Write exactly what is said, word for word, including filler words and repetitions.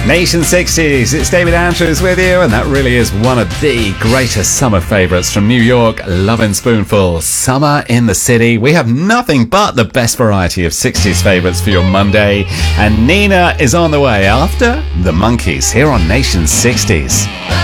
Nation sixties, it's David Andrews with you, and that really is one of the greatest summer favourites from New York, Lovin' Spoonful, Summer in the City. We have nothing but the best variety of sixties favourites for your Monday, and Nina is on the way after the Monkees here on Nation sixties.